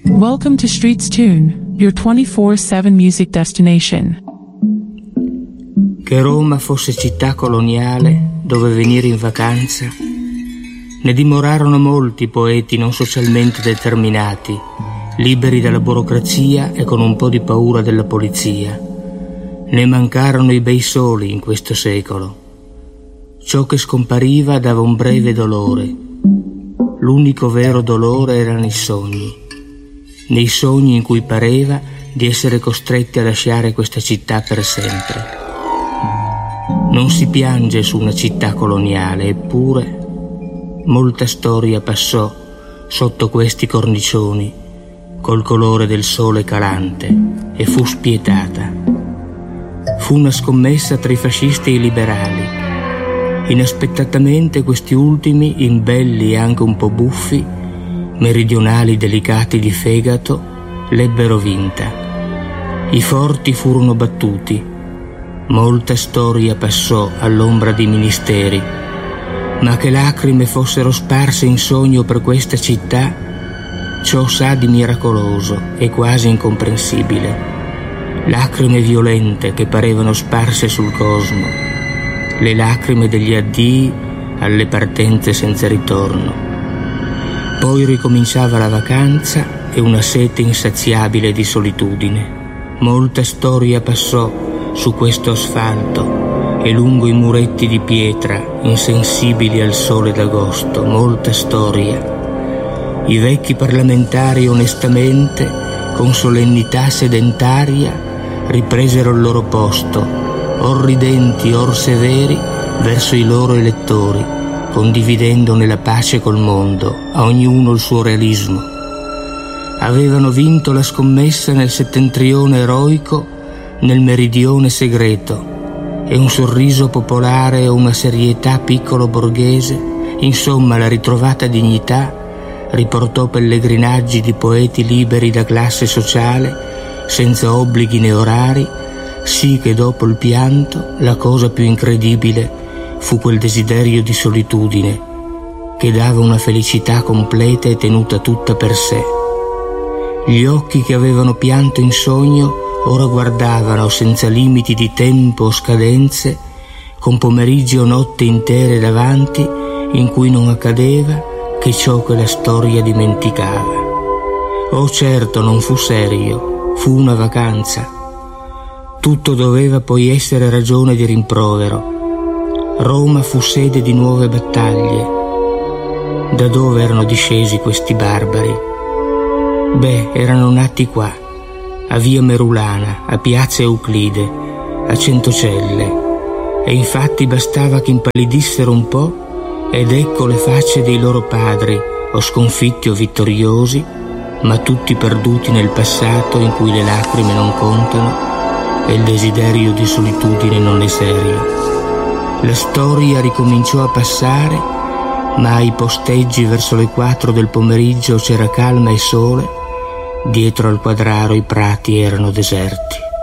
Welcome to Streets Tune, your 24/7 music destination. Che Roma fosse città coloniale dove venire in vacanza, ne dimorarono molti poeti non socialmente determinati, liberi dalla burocrazia e con un po' di paura della polizia. Ne mancarono i bei soli in questo secolo. Ciò che scompariva dava un breve dolore. L'unico vero dolore erano i sogni. Nei sogni in cui pareva di essere costretti a lasciare questa città per sempre. Non si piange su una città coloniale, eppure molta storia passò sotto questi cornicioni col colore del sole calante e fu spietata. Fu una scommessa tra i fascisti e i liberali. Inaspettatamente questi ultimi, imbelli e anche un po' buffi, meridionali delicati di fegato, l'ebbero vinta. I forti furono battuti. Molta storia passò all'ombra dei ministeri, ma che lacrime fossero sparse in sogno per questa città, ciò sa di miracoloso e quasi incomprensibile. Lacrime violente che parevano sparse sul cosmo, le lacrime degli addii alle partenze senza ritorno. Poi ricominciava la vacanza e una sete insaziabile di solitudine. Molta storia passò su questo asfalto e lungo i muretti di pietra insensibili al sole d'agosto, molta storia. I vecchi parlamentari onestamente, con solennità sedentaria, ripresero il loro posto, or ridenti or severi, verso i loro elettori, condividendone la pace col mondo, a ognuno il suo realismo. Avevano vinto la scommessa nel settentrione eroico, nel meridione segreto, e un sorriso popolare o una serietà piccolo borghese, insomma la ritrovata dignità, riportò pellegrinaggi di poeti liberi da classe sociale, senza obblighi né orari, sì che dopo il pianto la cosa più incredibile fu quel desiderio di solitudine che dava una felicità completa e tenuta tutta per sé. Gli occhi che avevano pianto in sogno ora guardavano senza limiti di tempo o scadenze, con pomeriggi o notte intere davanti, in cui non accadeva che ciò che la storia dimenticava. Oh certo, non fu serio, fu una vacanza. Tutto doveva poi essere ragione di rimprovero. Roma fu sede di nuove battaglie. Da dove erano discesi questi barbari? Beh, erano nati qua, a via Merulana, a piazza Euclide, a Centocelle, e infatti bastava che impallidissero un po' ed ecco le facce dei loro padri, o sconfitti o vittoriosi, ma tutti perduti nel passato in cui le lacrime non contano e il desiderio di solitudine non è serio. La storia ricominciò a passare, ma ai posteggi verso le 4 del pomeriggio c'era calma e sole. Dietro al Quadraro i prati erano deserti.